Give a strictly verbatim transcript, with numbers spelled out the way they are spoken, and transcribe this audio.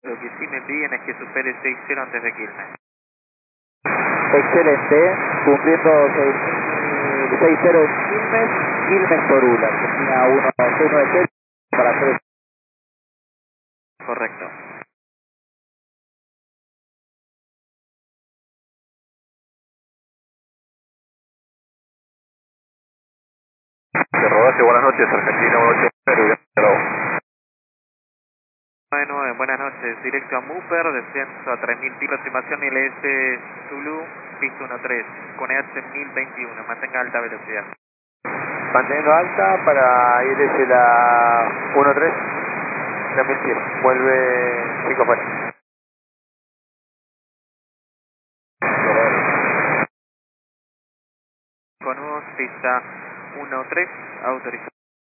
Lo que sí me piden es que supere seis cero antes de Quilmes. Excelente, cumpliendo seis cero en Quilmes, Quilmes por U L A, Argentina uno seis nueve cero para tres. Correcto. Te rodaste, buenas noches, Argentina uno ocho cero. nueve nueve, buenas noches, directo a Mooper, descenso a tres mil pies, aproximación L S Zulu, piso uno tres, con E H mil veintiuno, mantenga alta velocidad. Manteniendo alta para ir desde la uno tres, tres mil pies, vuelve cinco fuera. Con U, pista uno tres, autorizado.